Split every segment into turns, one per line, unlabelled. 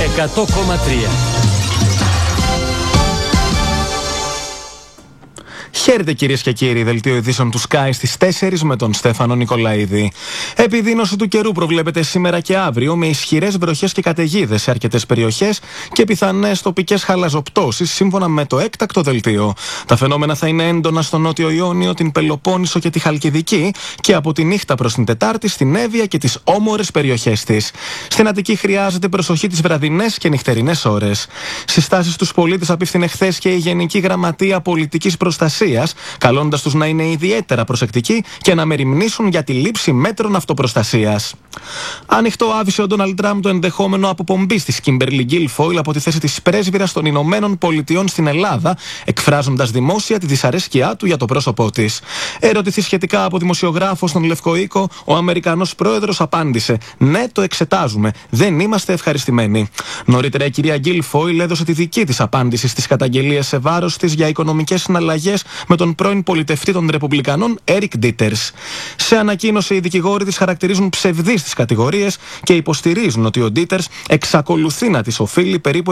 100,3.
Χαίρετε κυρίες και κύριοι, δελτίο ειδήσεων του Sky στις 4 με τον Στέφανο Νικολαίδη. Επιδείνωση του καιρού προβλέπεται σήμερα και αύριο με ισχυρές βροχές και καταιγίδες σε αρκετές περιοχές και πιθανές τοπικές χαλαζοπτώσεις σύμφωνα με το έκτακτο δελτίο. Τα φαινόμενα θα είναι έντονα στο Νότιο Ιόνιο, την Πελοπόννησο και τη Χαλκιδική και από τη νύχτα προς την Τετάρτη στην Εύβοια και τις όμορες περιοχές της. Στην Αττική χρειάζεται προσοχή τις βραδινές και νυχτερινές ώρες. Συστάσεις στους πολίτες απίφθινε χθες και η Γενική Γραμματεία Πολιτικής Προστασίας, καλώντας τους να είναι ιδιαίτερα προσεκτικοί και να μεριμνήσουν για τη λήψη μέτρων αυτοπροστασίας. Ανοιχτό άφησε ο Ντόναλντ Τραμπ το ενδεχόμενο αποπομπής της Κίμπερλι Γκίλφοιλ από τη θέση της πρέσβυρας των Ηνωμένων Πολιτειών στην Ελλάδα, εκφράζοντας δημόσια τη δυσαρέσκειά του για το πρόσωπό της. Ερωτηθεί σχετικά από δημοσιογράφο στον Λευκό Οίκο, ο Αμερικανός πρόεδρος απάντησε: «Ναι, το εξετάζουμε. Δεν είμαστε ευχαριστημένοι». Νωρίτερα, η κυρία Γκίλφοιλ έδωσε τη δική της απάντηση στις καταγγελίες σε βάρος της για οικονομικές συναλλαγές με τον πρώην πολιτευτή των Ρεπουμπλικανών, Έρικ Ντίτερς. Σε ανακοίνωση, οι δικηγόροι της χαρακτηρίζουν ψευδείς τις κατηγορίες και υποστηρίζουν ότι ο Ντίτερς εξακολουθεί να της οφείλει περίπου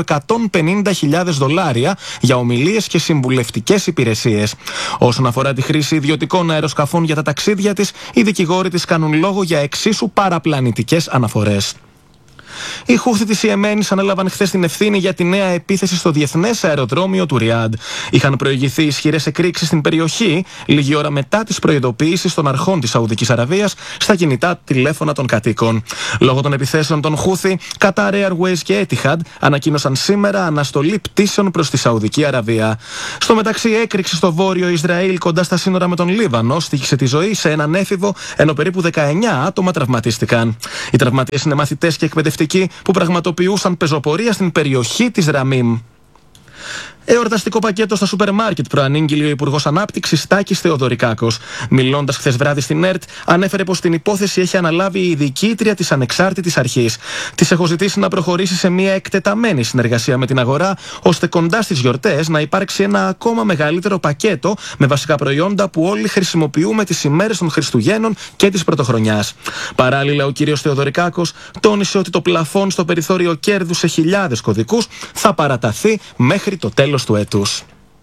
$150,000 για ομιλίες και συμβουλευτικές υπηρεσίες. Όσον αφορά τη χρήση ιδιωτικών αεροσκαφών για τα ταξίδια της, οι δικηγόροι της κάνουν λόγο για εξίσου παραπλανητικές αναφορές. Οι Χούθι της Ιεμένης ανέλαβαν χθες την ευθύνη για τη νέα επίθεση στο διεθνές αεροδρόμιο του Ριάντ. Είχαν προηγηθεί ισχυρές εκρήξεις στην περιοχή, λίγη ώρα μετά τις προειδοποιήσεις των αρχών της Σαουδικής Αραβίας στα κινητά τηλέφωνα των κατοίκων. Λόγω των επιθέσεων των Χούθι, Qatar Airways και Etihad ανακοίνωσαν σήμερα αναστολή πτήσεων προς τη Σαουδική Αραβία. Στο μεταξύ, έκρηξη στο βόρειο Ισραήλ κοντά στα σύνορα με τον Λίβανο στοίχησε τη ζωή σε έναν έφηβο, ενώ περίπου 19 άτομα τραυματίστηκαν. Οι τραυματίες είναι μαθητές και εκπαιδευτικοί που πραγματοποιούσαν πεζοπορία στην περιοχή της Ραμίμ. Εορταστικό πακέτο στα σούπερ μάρκετ προανήγγειλε ο Υπουργός Ανάπτυξης Τάκης Θεοδωρικάκος. Μιλώντας χθες βράδυ στην ΕΡΤ, ανέφερε πως την υπόθεση έχει αναλάβει η διοικήτρια της Ανεξάρτητης Αρχής. Της έχω ζητήσει να προχωρήσει σε μια εκτεταμένη συνεργασία με την αγορά, ώστε κοντά στις γιορτές να υπάρξει ένα ακόμα μεγαλύτερο πακέτο με βασικά προϊόντα που όλοι χρησιμοποιούμε τις ημέρες των Χριστουγέννων και της Πρωτοχρονιάς. Παράλληλα, ο κ. Θεοδωρικάκος τόνισε ότι το πλαφόν στο περιθώριο κέρδους σε χιλιάδες κωδικούς θα παραταθεί μέχρι το τέλος του έτους.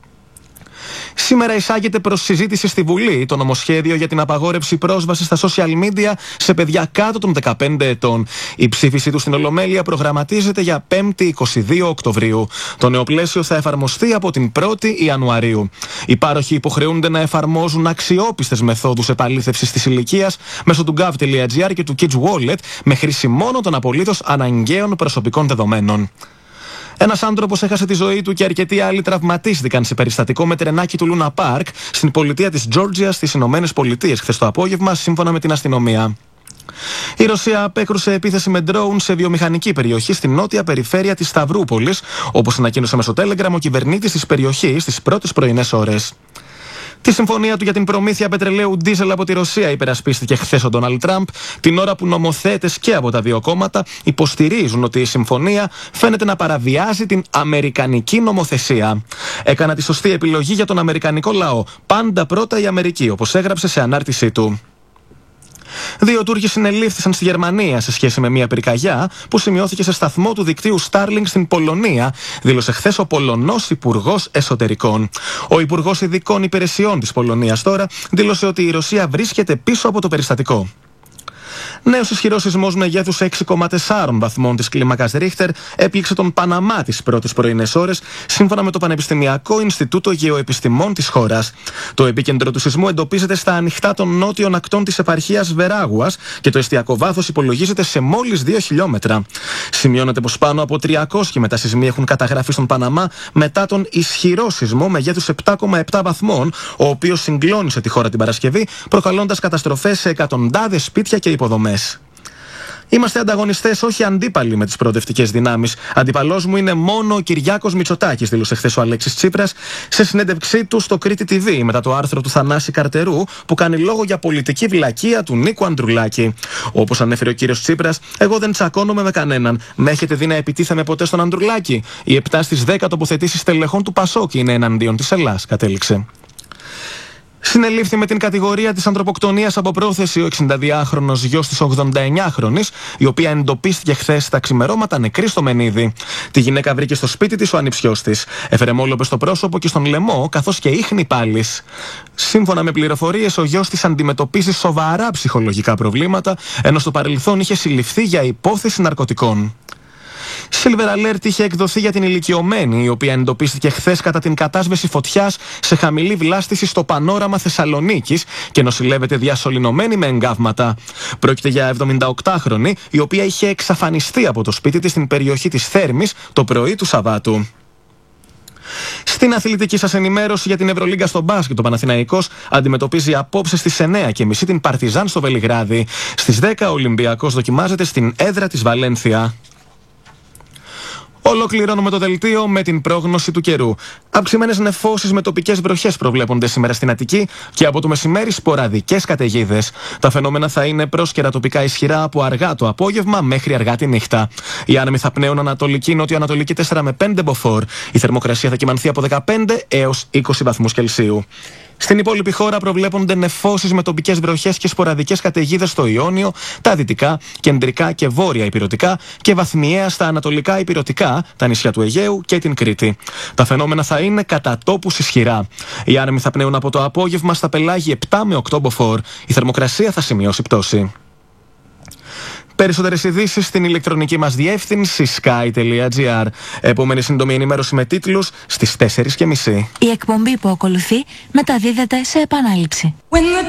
Σήμερα εισάγεται προς συζήτηση στη Βουλή το νομοσχέδιο για την απαγόρευση πρόσβασης στα social media σε παιδιά κάτω των 15 ετών. Η ψήφιση του στην Ολομέλεια προγραμματίζεται για 5η 22 Οκτωβρίου. Το νέο πλαίσιο θα εφαρμοστεί από την 1η Ιανουαρίου. Οι πάροχοι υποχρεούνται να εφαρμόζουν αξιόπιστες μεθόδους επαλήθευσης της ηλικίας μέσω του gov.gr και του Kids Wallet με χρήση μόνο των απολύτως αναγκαίων προσωπικών δεδομένων. Ένας άνθρωπος έχασε τη ζωή του και αρκετοί άλλοι τραυματίστηκαν σε περιστατικό με τρενάκι του Λούνα Πάρκ στην πολιτεία της Τζόρτζια στις Ηνωμένες Πολιτείες χθες το απόγευμα, σύμφωνα με την αστυνομία. Η Ρωσία απέκρουσε επίθεση με ντρόουν σε βιομηχανική περιοχή στην νότια περιφέρεια της Σταυρούπολης, όπως ανακοίνωσε μέσω Telegram ο κυβερνήτης της περιοχής στις πρώτες πρωινές ώρες. Τη συμφωνία του για την προμήθεια πετρελαίου ντίζελ από τη Ρωσία υπερασπίστηκε χθες ο Ντόναλντ Τραμπ, την ώρα που νομοθέτες και από τα δύο κόμματα υποστηρίζουν ότι η συμφωνία φαίνεται να παραβιάζει την αμερικανική νομοθεσία. Έκανα τη σωστή επιλογή για τον αμερικανικό λαό. Πάντα πρώτα η Αμερική, όπως έγραψε σε ανάρτησή του. 2 Τούρκοι συνελήφθησαν στη Γερμανία σε σχέση με μια πυρκαγιά που σημειώθηκε σε σταθμό του δικτύου Starlink στην Πολωνία, δήλωσε χθες ο Πολωνός Υπουργός Εσωτερικών. Ο Υπουργός Ειδικών Υπηρεσιών της Πολωνίας τώρα δήλωσε ότι η Ρωσία βρίσκεται πίσω από το περιστατικό. Νέος ισχυρός σεισμός μεγέθους 6,4 βαθμών της κλίμακας Ρίχτερ έπληξε τον Παναμά τις πρώτες πρωινές ώρες, σύμφωνα με το Πανεπιστημιακό Ινστιτούτο Γεωεπιστημών της χώρας. Το επίκεντρο του σεισμού εντοπίζεται στα ανοιχτά των νότιων ακτών της επαρχίας Βεράγουας και το εστιακό βάθος υπολογίζεται σε μόλις 2 χιλιόμετρα. Σημειώνεται πως πάνω από 300 μετασεισμοί έχουν καταγραφεί στον Παναμά μετά τον ισχυρό σεισμό μεγέθους 7,7 βαθμών, ο οποίος συγκλώνησε τη χώρα την Παρασκευή, προκαλώντας καταστροφές σε εκατοντάδες σπίτια και υποδομές. Είμαστε ανταγωνιστές, όχι αντίπαλοι με τις προοδευτικές δυνάμεις. Αντίπαλός μου είναι μόνο ο Κυριάκος Μητσοτάκης, δήλωσε χθες ο Αλέξης Τσίπρας σε συνέντευξή του στο Κρήτη TV μετά το άρθρο του Θανάση Καρτερού που κάνει λόγο για πολιτική βλακεία του Νίκου Ανδρουλάκη. Όπως ανέφερε ο κύριος Τσίπρας, εγώ δεν τσακώνομαι με κανέναν. Με έχετε δει να επιτίθεμαι ποτέ στον Ανδρουλάκη? Οι 7 στις 10 τοποθετήσεις τελεχών του Πασόκ είναι εναντίον της Ελλάς, κατέληξε. Συνελήφθη με την κατηγορία της ανθρωποκτονίας από πρόθεση ο 62χρονος γιος της 89χρονης, η οποία εντοπίστηκε χθες τα ξημερώματα νεκρή στο Μενίδη. Τη γυναίκα βρήκε στο σπίτι της ο ανιψιός της. Έφερε μόλοπες στο πρόσωπο και στον λαιμό, καθώς και ίχνη πάλης. Σύμφωνα με πληροφορίες, ο γιος της αντιμετωπίζει σοβαρά ψυχολογικά προβλήματα, ενώ στο παρελθόν είχε συλληφθεί για υπόθεση ναρκωτικών. Silver Alert είχε εκδοθεί για την ηλικιωμένη, η οποία εντοπίστηκε χθες κατά την κατάσβεση φωτιάς σε χαμηλή βλάστηση στο Πανόραμα Θεσσαλονίκης και νοσηλεύεται διασωληνωμένη με εγκάβματα. Πρόκειται για 78χρονη, η οποία είχε εξαφανιστεί από το σπίτι της στην περιοχή της Θέρμης το πρωί του Σαββάτου. Στην αθλητική σας ενημέρωση για την Ευρωλίγκα στο μπάσκετ, ο Παναθηναϊκός αντιμετωπίζει απόψε στις 9:30 την Παρτιζάν στο Βελιγράδι. Στις 10 ο Ολυμπιακός δοκιμάζεται στην έδρα της Βαλένθια. Ολοκληρώνουμε το δελτίο με την πρόγνωση του καιρού. Αυξημένες νεφώσεις με τοπικές βροχές προβλέπονται σήμερα στην Αττική και από το μεσημέρι σποραδικές καταιγίδες. Τα φαινόμενα θα είναι πρόσκαιρα τοπικά ισχυρά από αργά το απόγευμα μέχρι αργά τη νύχτα. Οι άνεμοι θα πνέουν ανατολική, νότιο-ανατολική 4 με 5 μποφόρ. Η θερμοκρασία θα κυμανθεί από 15 έως 20 βαθμούς Κελσίου. Στην υπόλοιπη χώρα προβλέπονται νεφώσεις με τοπικές βροχές και σποραδικές καταιγίδες στο Ιόνιο, τα δυτικά, κεντρικά και βόρεια ηπειρωτικά και βαθμιαία στα ανατολικά ηπειρωτικά, τα νησιά του Αιγαίου και την Κρήτη. Τα φαινόμενα θα είναι κατά τόπους ισχυρά. Οι άνεμοι θα πνέουν από το απόγευμα στα πελάγη 7 με 8 μποφόρ. Η θερμοκρασία θα σημειώσει πτώση. Περισσότερες ειδήσεις στην ηλεκτρονική μας διεύθυνση sky.gr. Επόμενη σύντομη ενημέρωση με τίτλους στις 4:30.
Η εκπομπή που ακολουθεί μεταδίδεται σε επανάληψη.